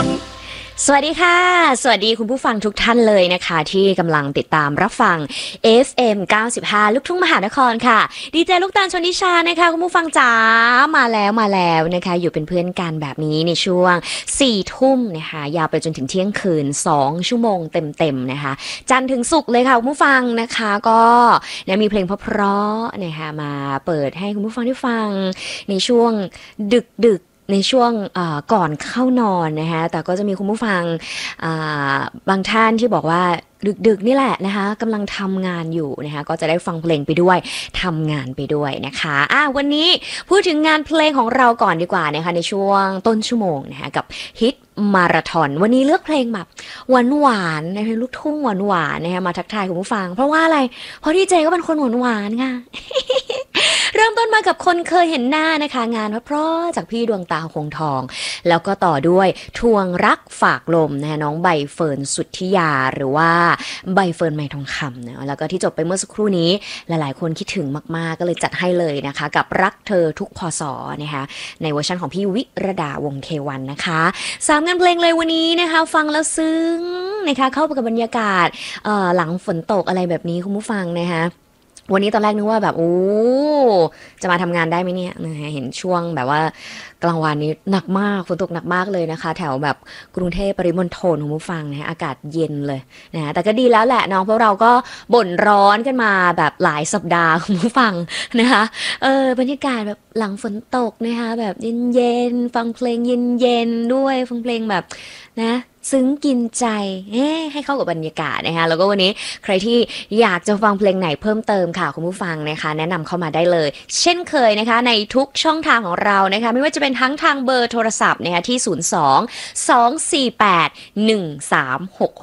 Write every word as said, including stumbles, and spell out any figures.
สวัสดีค่ะสวัสดีคุณผู้ฟังทุกท่านเลยนะคะที่กำลังติดตามรับฟัง เอฟ เอ็ม เก้าสิบห้า ลูกทุ่งมหานครค่ะดีเจลูกตาลชนทิชานะคะคุณผู้ฟังจ๋ามาแล้วมาแล้วนะคะอยู่เป็นเพื่อนกันแบบนี้ในช่วงสี่ทุ่มนะคะยาวไปจนถึงเที่ยงคืนสองชั่วโมงเต็มๆนะคะจันทร์ถึงศุกร์เลยค่ะคุณผู้ฟังนะคะก็เนี่ยมีเพลงเพราะๆนะคะมาเปิดให้คุณผู้ฟังได้ฟังในช่วงดึกๆ ในช่วงก่อนเข้านอนนะคะแต่ก็จะมีคุณผู้ฟังบางท่านที่บอกว่าดึกๆนี่แหละนะคะกำลังทำงานอยู่นะคะก็จะได้ฟังเพลงไปด้วยทำงานไปด้วยนะคะอ่ะวันนี้พูดถึงงานเพลงของเราก่อนดีกว่านะคะในช่วงต้นชั่วโมงนะคะกับฮิตมาราธอนวันนี้เลือกเพลงแบบหวานหวานนะคะลูกทุ่งหวานหวานนะคะมาทักทายคุณผู้ฟังเพราะว่าอะไรเพราะดีเจก็เป็นคนหวานหวานค่ะ เริ่มต้นมากับคนเคยเห็นหน้านะคะงานเพราะจากพี่ดวงตาคงทองแล้วก็ต่อด้วยทวงรักฝากลมนะคะน้องใบเฟิร์นสุทธิยาหรือว่าใบเฟิร์นไม้ทองคำนะแล้วก็ที่จบไปเมื่อสักครู่นี้หลายๆคนคิดถึงมากๆก็เลยจัดให้เลยนะคะกับรักเธอทุกพศนะคะในเวอร์ชันของพี่วิรดาวงศ์เทวันนะคะสามงานเพลงเลยวันนี้นะคะฟังแล้วซึ้งนะคะเข้าไปกับบรรยากาศหลังฝนตกอะไรแบบนี้คุณผู้ฟังนะคะวันนี้ตอนแรกนึกว่าแบบโอ้จะมาทำงานได้ไหมเนี่ยนะเห็นช่วงแบบว่ากลางวันนี้หนักมากฝนตกหนักมากเลยนะคะแถวแบบกรุงเทพปริมณฑลของผู้ฟังนะอากาศเย็นเลยนะแต่ก็ดีแล้วแหละน้องพวกเราก็บ่นร้อนกันมาแบบหลายสัปดาห์คุณผู้ฟังนะคะเออบรรยากาศแบบหลังฝนตกนะคะแบบเย็นๆฟังเพลงเย็นๆด้วยฟังเพลงแบบนะซึ้งกินใจให้เข้ากับบรรยากาศนะคะแล้วก็วันนี้ใครที่อยากจะฟังเพลงไหนเพิ่มเติมค่ะคุณผู้ฟังนะคะแนะนำเข้ามาได้เลยเช่นเคยนะคะในทุกช่องทางของเรานะคะไม่ว่าจะเป็นทั้งทางเบอร์โทรศัพท์นะคะที่ศูนย์ สอง สอง สี่ แปด หนึ่ง สาม หก